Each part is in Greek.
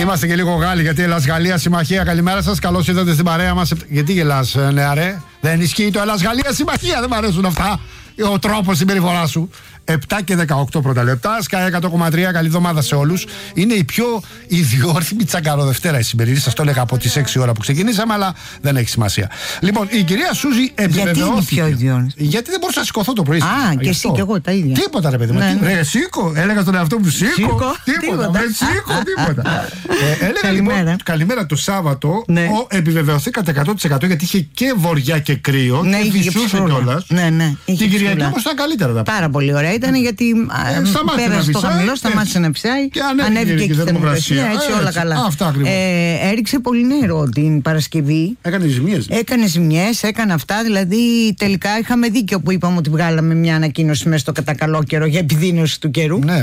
Είμαστε και λίγο Γάλλοι, γιατί Ελλάς-Γαλλία συμμαχία. Καλημέρα σας, καλώς ήρθατε στην παρέα μας. Γιατί γελάς, νεαρέ? Δεν ισχύει το Ελλάς-Γαλλία συμμαχία, δεν μ' αρέσουν αυτά. Ο τρόπος συμπεριφορά σου. 7 και 18 πρώτα λεπτά. Sky 100,3. Καλή εβδομάδα σε όλους. Είναι η πιο ιδιόρθιμη τσακαροδευτέρα η σημερινή. Σας το έλεγα από τις 6 ώρα που ξεκινήσαμε, αλλά δεν έχει σημασία. Λοιπόν, η κυρία Σούζη επιβεβαιώθηκε. Γιατί είναι πιο ιδιόρθιμη? Γιατί δεν μπορούσα να σηκωθώ το πρωί. Και εσύ και εγώ τα ίδια. Τίποτα, ρε παιδί μου. Ρε, σήκω. Έλεγα στον εαυτό μου σήκω. Τίποτα. Τίποτα. Έλεγα λοιπόν καλημέρα το Σάββατο. Επιβεβαιωθήκατε 100% γιατί είχε και βοριά και κρύο. Και φυσούσε κιόλας. Την Κυριακή όμως ήταν καλύτερα. Πάρα πολύ ωραία ήταν γιατί πέρασε το χαμηλό, σταμάτησε να ψάει, ανέβηκε και η θερμοκρασία, έτσι όλα καλά. Έριξε πολύ νερό την Παρασκευή. Έκανε ζημιές, έκανε αυτά. Δηλαδή τελικά είχαμε δίκιο που είπαμε ότι βγάλαμε μια ανακοίνωση μέσα στο κατά καλό καιρό για επιδείνωση του καιρού. Ναι.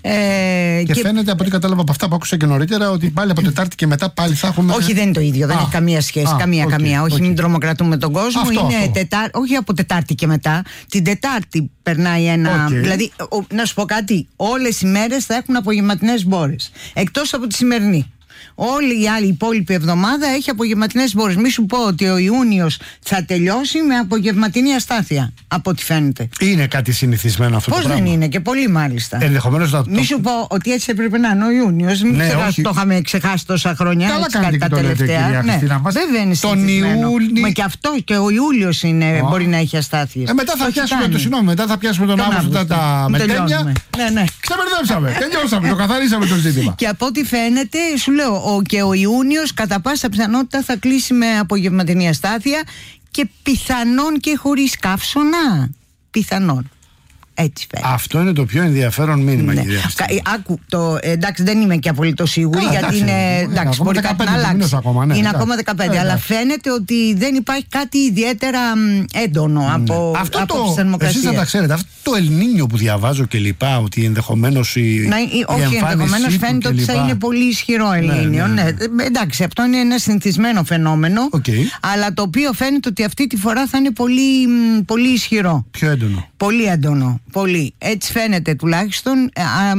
Και φαίνεται από ό,τι κατάλαβα από αυτά που άκουσα και νωρίτερα ότι πάλι από Τετάρτη και μετά πάλι θα έχουμε. Όχι, δεν είναι το ίδιο, δεν έχει καμία σχέση. Καμία. Όχι, μην τρομοκρατούμε τον κόσμο. Όχι από Τετάρτη και μετά. Την Τετάρτη περνάει ένα. Δηλαδή, να σου πω κάτι, όλες οι μέρες θα έχουν απογευματινές μπόρες. Εκτός από τη σημερινή. Όλη η άλλη υπόλοιπη εβδομάδα έχει απογευματινές μπόρες. Μη σου πω ότι ο Ιούνιος θα τελειώσει με απογευματινή αστάθεια, από ό,τι φαίνεται. Είναι κάτι συνηθισμένο αυτό. Πώς το πράγμα? Δεν είναι, και πολύ μάλιστα. Ενδεχομένως να το. Μη σου πω ότι έτσι έπρεπε να είναι ο Ιούνιος. Μην το είχαμε ξεχάσει τόσα χρόνια. Καλά κάνετε τα τελευταία. Βέβαια είναι συνηθισμένο. Μα και αυτό και ο Ιούλιος μπορεί να έχει αστάθειες. Μετά θα πιάσουμε το συγγνώμη, μετά θα πιάσουμε τον Αύγουστο τα μετέχνια. Ξεμπερδέψαμε. Τελειώσαμε, το καθαρίσαμε το ζήτημα. Και από ό,τι φαίνεται, σου λέω, και ο Ιούνιος κατά πάσα πιθανότητα θα κλείσει με απογευματινή αστάθεια και πιθανόν και χωρίς καύσωνα. Πιθανόν. Έτσι φαίνεται. Αυτό είναι το πιο ενδιαφέρον μήνυμα. Άκου, εντάξει, δεν είμαι και απολύτως σίγουρη. Γιατί είναι. Εντάξει, μπορεί κάτι να αλλάξει. Είναι ακόμα 15. Αλλά φαίνεται ότι δεν υπάρχει κάτι ιδιαίτερα έντονο από τις θερμοκρασίες. Εσείς θα τα ξέρετε. Αυτό το Ελνίνιο που διαβάζω και λοιπά, ότι ενδεχομένως όχι, ενδεχομένως φαίνεται ότι θα είναι πολύ ισχυρό Ελνίνιο. Εντάξει, αυτό είναι ένα συνηθισμένο φαινόμενο. Αλλά το οποίο φαίνεται ότι αυτή τη φορά θα είναι πολύ ισχυρό. Πιο έντονο. Πολύ έντονο. Πολύ. Έτσι φαίνεται τουλάχιστον.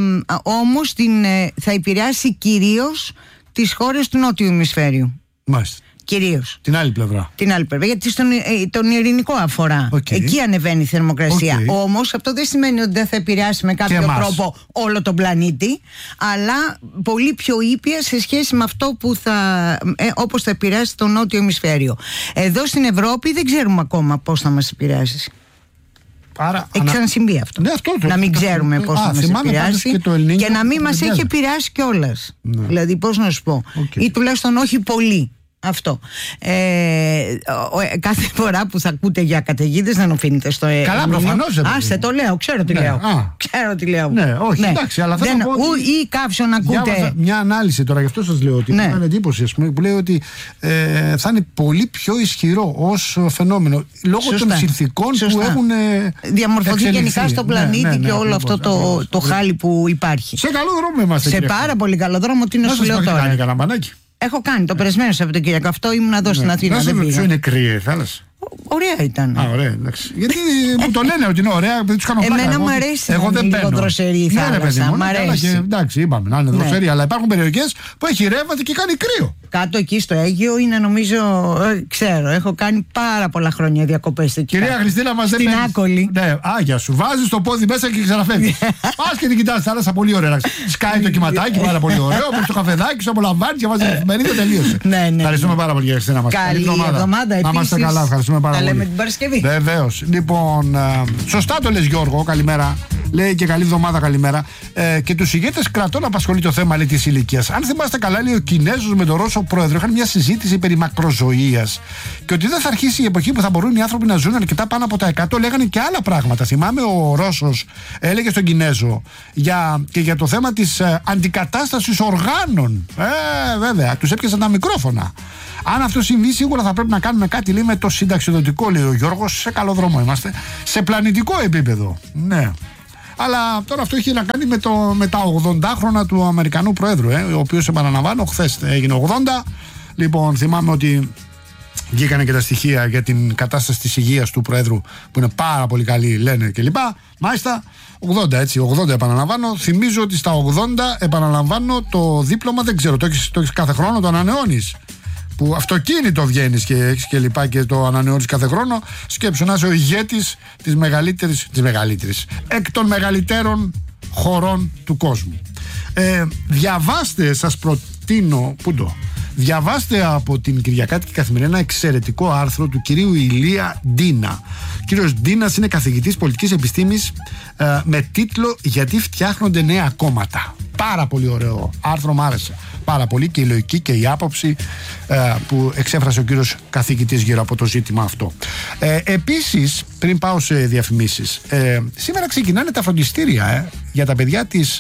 Όμως θα επηρεάσει κυρίως τις χώρες του νότιου ημισφαίριου. Μάλιστα. Κυρίως. Την άλλη πλευρά. Γιατί τον ειρηνικό αφορά. Εκεί ανεβαίνει η θερμοκρασία. Όμως αυτό δεν σημαίνει ότι δεν θα επηρεάσει με κάποιο τρόπο όλο τον πλανήτη, αλλά πολύ πιο ήπια σε σχέση με αυτό που όπως θα επηρεάσει το νότιο ημισφαίριο. Εδώ στην Ευρώπη δεν ξέρουμε ακόμα πώς θα μας επηρεάσει. Έχει ξανασυμβεί αυτό. Να μην ξέρουμε πώς θα μας επηρεάσει και να μην μας έχει επηρεάσει κιόλας. Δηλαδή, πώς να σου πω, ή τουλάχιστον όχι πολύ. Αυτό. Κάθε φορά που θα ακούτε για καταιγίδες δεν οφείλετε στο Καλά, προφανώς. Άσε, το λέω, ξέρω τι λέω. Ξέρω τι λέω. Ναι, όχι, εντάξει, αλλά θέλω να πω ότι ή κάποιον ακούτε. Διάβαζα μια ανάλυση τώρα, γι' αυτό σας λέω ότι είναι εντύπωση, ας πούμε, που λέει ότι θα είναι πολύ πιο ισχυρό ως φαινόμενο λόγω των συνθηκών που έχουν διαμορφωθεί γενικά στον πλανήτη και όλο αυτό το χάλι που υπάρχει. Σε καλό δρόμο είμαστε. Σε πάρα πολύ καλό δρόμο, τι να σου λέω τώρα. Έχω κάνει το περασμένο Σαββατοκύριακο. Αυτό ήμουν εδώ στην Αθήνα. Δεν ρωτήσω, είναι κρύα η θάλασσα? Ωραία ήταν. Ωραία, εντάξει. Γιατί μου το λένε ότι είναι ωραία, δεν τους κάνω πλάκα. Εμένα μου αρέσει να είναι λίγο δροσερή η θάλασσα. Μ' αρέσει. Εντάξει, είπαμε να είναι δροσερή, αλλά υπάρχουν περιοχές που έχει ρεύματα και κάνει κρύο. Κάτω εκεί στο Αίγυο είναι, νομίζω, ξέρω, έχω κάνει πάρα πολλά χρόνια διακοπές εκεί. Κυρία Χριστίνα, μας δεν στην Άκολη. Ναι, άγια σου. Βάζεις το πόδι μέσα και ξαναφεύγει. Πας και την κοιτάς θάλασσα, πολύ ωραία. Σκάει το κυματάκι, πάρα πολύ ωραίο. Πες το καφεδάκι, σου απολαμβάνει και βάζει την εφημερίδα, τελείωσε. Ευχαριστούμε πάρα πολύ, Χριστίνα μας. Καλή εβδομάδα. Να είμαστε καλά, ευχαριστούμε πάρα πολύ. Τα λέμε την Παρασκευή. Βεβαίως. Λοιπόν, σωστά το λες, Γιώργο, καλημέρα. Λέει και καλή εβδομάδα, καλημέρα. Και τους ηγέτες κρατών απασχολεί το θέμα, λέει, της ηλικίας. Αν θυμάστε καλά, λέει, ο Κινέζος με τον Ρώσο πρόεδρο είχαν μια συζήτηση περί μακροζωίας. Και ότι δεν θα αρχίσει η εποχή που θα μπορούν οι άνθρωποι να ζουν αρκετά πάνω από τα 100. Λέγανε και άλλα πράγματα. Θυμάμαι ο Ρώσος έλεγε στον Κινέζο και για το θέμα της αντικατάστασης οργάνων. Βέβαια, τους έπιασαν τα μικρόφωνα. Αν αυτό συμβεί, σίγουρα θα πρέπει να κάνουμε κάτι, λέει, με το συνταξιδοτικό, λέει ο Γιώργος. Σε καλό δρόμο είμαστε. Σε πλανητικό επίπεδο. Ναι. Αλλά τώρα αυτό έχει να κάνει με τα 80 του Αμερικανού Προέδρου, ο οποίος, επαναλαμβάνω, χθες έγινε 80. Λοιπόν, θυμάμαι ότι Βγήκανε και τα στοιχεία για την κατάσταση της υγείας του Προέδρου που είναι πάρα πολύ καλή, λένε κλπ. Μάλιστα 80, έτσι, 80 επαναλαμβάνω. Θυμίζω ότι στα 80 επαναλαμβάνω το δίπλωμα, δεν ξέρω, το έχεις κάθε χρόνο, το ανανεώνεις. Που αυτοκίνητο βγαίνεις και έχεις και λοιπά και το ανανεώνεις κάθε χρόνο. Σκέψου να είσαι ο ηγέτης της μεγαλύτερης, εκ των μεγαλύτερων χωρών του κόσμου. Διαβάστε, σας προτείνω, διαβάστε από την Κυριακάτικη Καθημερινή ένα εξαιρετικό άρθρο του κυρίου Ηλία Ντίνα. Ο κύριος Ντίνας είναι καθηγητής πολιτικής επιστήμης με τίτλο «Γιατί φτιάχνονται νέα κόμματα». Πάρα πολύ ωραίο άρθρο, μου άρεσε πάρα πολύ και η λογική και η άποψη που εξέφρασε ο κύριος καθηγητής γύρω από το ζήτημα αυτό. Επίσης, πριν πάω σε διαφημίσεις, σήμερα ξεκινάνε τα φροντιστήρια για τα παιδιά της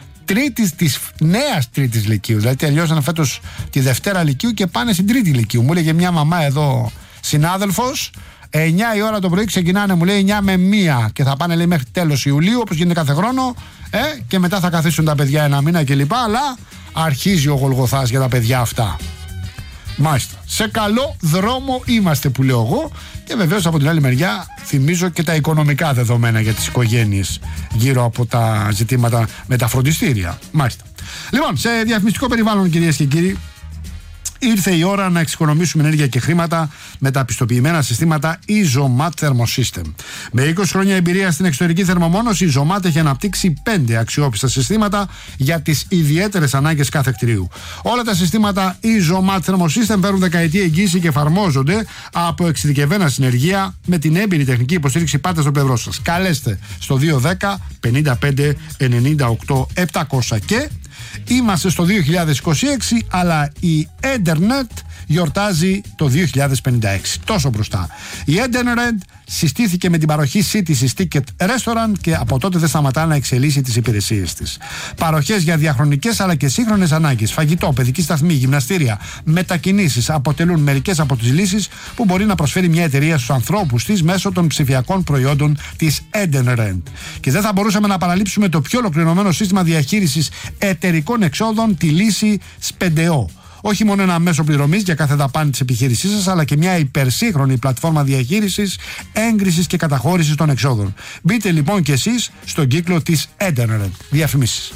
νέας τρίτης λυκείου. Δηλαδή τελειώσαν φέτος τη Δευτέρα Λυκείου και πάνε στην Τρίτη Λυκείου. Μου έλεγε μια μαμά εδώ, συνάδελφος, 9 η ώρα το πρωί ξεκινάνε, μου λέει 9 με 1 και θα πάνε, λέει, μέχρι τέλος Ιουλίου, όπως γίνεται κάθε χρόνο, και μετά θα καθίσουν τα παιδιά ένα μήνα κλπ. Αλλά αρχίζει ο Γολγοθάς για τα παιδιά αυτά. Μάλιστα. Σε καλό δρόμο είμαστε, που λέω εγώ. Και βεβαίως από την άλλη μεριά θυμίζω και τα οικονομικά δεδομένα για τις οικογένειες γύρω από τα ζητήματα με τα φροντιστήρια. Μάλιστα. Λοιπόν, σε διαφημιστικό περιβάλλον, κυρίες και κύριοι, ήρθε η ώρα να εξοικονομήσουμε ενέργεια και χρήματα με τα πιστοποιημένα συστήματα Isomat Thermosystem. Με 20 χρόνια εμπειρία στην εξωτερική θερμομόνωση, η Isomat έχει αναπτύξει 5 αξιόπιστα συστήματα για τις ιδιαίτερες ανάγκες κάθε κτηρίου. Όλα τα συστήματα Isomat Thermosystem φέρουν δεκαετή εγγύηση και εφαρμόζονται από εξειδικευμένα συνεργεία με την έμπειρη τεχνική υποστήριξη πάντα στο πλευρό σας. Καλέστε στο 210 55 98 700 και είμαστε στο 2026, αλλά η Enternet γιορτάζει το 2056. Τόσο μπροστά. Η Enternet συστήθηκε με την παροχή Cities Ticket Restaurant και από τότε δεν σταματά να εξελίσσει τις υπηρεσίες της. Παροχές για διαχρονικές αλλά και σύγχρονες ανάγκες, φαγητό, παιδική σταθμή, γυμναστήρια, μετακινήσεις αποτελούν μερικές από τις λύσεις που μπορεί να προσφέρει μια εταιρεία στους ανθρώπους της μέσω των ψηφιακών προϊόντων της Enternet. Και δεν θα μπορούσαμε να παραλείψουμε το πιο ολοκληρωμένο σύστημα διαχείρισης εταιρικών εξόδων, τη λύση SPENDEO. Όχι μόνο ένα μέσο πληρωμής για κάθε δαπάνη της επιχείρησής σας, αλλά και μια υπερσύγχρονη πλατφόρμα διαχείρισης, έγκρισης και καταχώρησης των εξόδων. Μπείτε λοιπόν κι εσείς στον κύκλο της Enternet. Διαφημίσεις.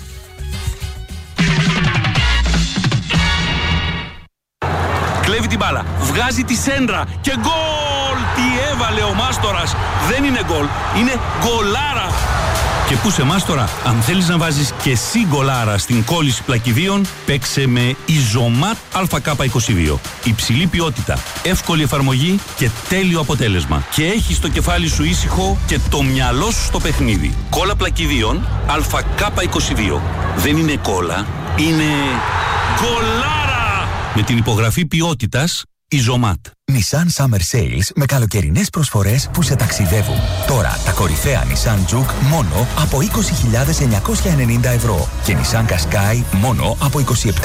Κλέβει την μπάλα, βγάζει τη σέντρα και γκολ! Τι έβαλε ο Μάστορας! Δεν είναι γκολ, είναι γκολάρα! Και πού σε Μάστορα, αν θέλεις να βάζεις και εσύ γκολάρα στην κόλληση πλακιδίων, παίξε με Isomat ΑΚ22. Υψηλή ποιότητα, εύκολη εφαρμογή και τέλειο αποτέλεσμα. Και έχεις το κεφάλι σου ήσυχο και το μυαλό σου στο παιχνίδι. Κόλλα πλακιδίων ΑΚ22. Δεν είναι κόλλα, είναι γκολάρα! Με την υπογραφή ποιότητας Isomat. Nissan Summer Sales με καλοκαιρινές προσφορές που σε ταξιδεύουν. Τώρα τα κορυφαία Nissan Juke μόνο από 20.990 ευρώ και Nissan Qashqai μόνο από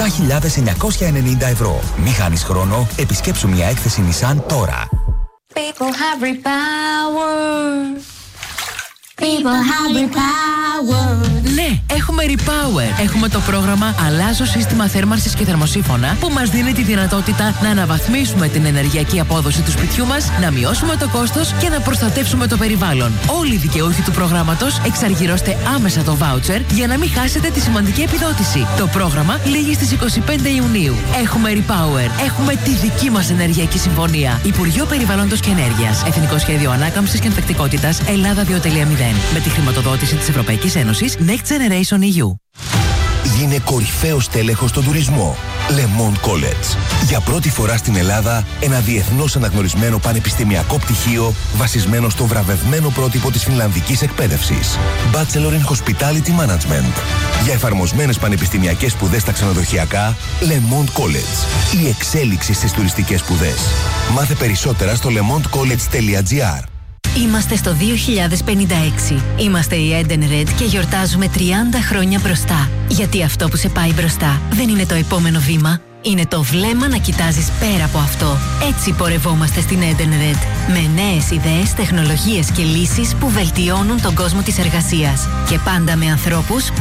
27.990 ευρώ. Μη χάνεις χρόνο, επισκέψου μια έκθεση Nissan τώρα. People have repower. People have repower. Ναι, έχουμε Repower. Έχουμε το πρόγραμμα Αλλάζω σύστημα θέρμανσης και θερμοσύφωνα που μας δίνει τη δυνατότητα να αναβαθμίσουμε την ενεργειακή απόδοση του σπιτιού μας, να μειώσουμε το κόστος και να προστατεύσουμε το περιβάλλον. Όλοι οι δικαιούχοι του προγράμματος εξαργυρώστε άμεσα το voucher για να μην χάσετε τη σημαντική επιδότηση. Το πρόγραμμα λήγει στις 25 Ιουνίου. Έχουμε Repower. Έχουμε τη δική μας ενεργειακή συμφωνία. Υπουργείο Περιβάλλοντος και Ενέργειας. Εθνικό Σχέδιο Ανάκαμψης και Ανθεκτικότητας Ελλάδα 2.0. Με τη χρηματοδότηση της Ευρωπαϊκής Ένωσης Next Generation EU. Γίνε κορυφαίος τέλεχος στον τουρισμό. Le Monde College. Για πρώτη φορά στην Ελλάδα, ένα διεθνώς αναγνωρισμένο πανεπιστημιακό πτυχίο βασισμένο στο βραβευμένο πρότυπο της φινλανδικής εκπαίδευσης. Bachelor in Hospitality Management. Για εφαρμοσμένες πανεπιστημιακές σπουδές στα ξενοδοχειακά, Le Monde College. Η εξέλιξη στις τουριστικές σπουδές. Μάθε περισσότερα στο lemondecollege.gr. Είμαστε στο 2056. Είμαστε η Edenred και γιορτάζουμε 30 χρόνια μπροστά. Γιατί αυτό που σε πάει μπροστά δεν είναι το επόμενο βήμα. Είναι το βλέμμα να κοιτάζεις πέρα από αυτό. Έτσι πορευόμαστε στην Edenred. Με νέες ιδέες, τεχνολογίες και λύσεις που βελτιώνουν τον κόσμο της εργασίας. Και πάντα με ανθρώπους